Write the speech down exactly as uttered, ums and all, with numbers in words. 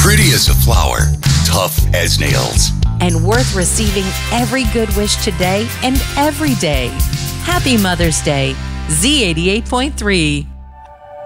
Pretty as a flower, tough as nails. And worth receiving every good wish today and every day. Happy Mother's Day, Z eighty-eight point three.